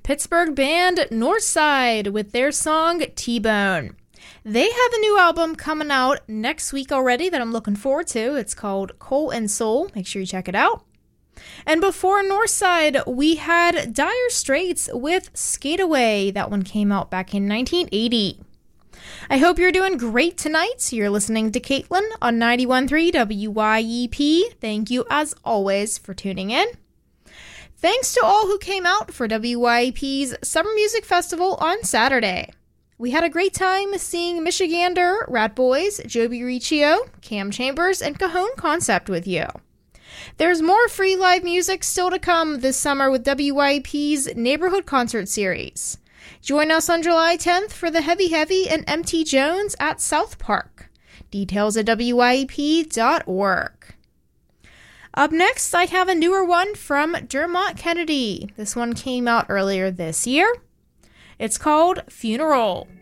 Pittsburgh band Northside with their song T-Bone. They have a new album coming out next week already that I'm looking forward to. It's called Coal and Soul. Make sure you check it out. And before Northside, we had Dire Straits with Skate Away. That one came out back in 1980. I hope you're doing great tonight. You're listening to Caitlin on 91.3 WYEP. Thank you, as always, for tuning in. Thanks to all who came out for WYEP's Summer Music Festival on Saturday. We had a great time seeing Michigander, Rat Boys, Joby Riccio, Cam Chambers, and Cajon Concept with you. There's more free live music still to come this summer with WYEP's Neighborhood Concert Series. Join us on July 10th for the Heavy Heavy and MT Jones at South Park. Details at WYEP.org. Up next, I have a newer one from Dermot Kennedy. This one came out earlier this year. It's called Funeral.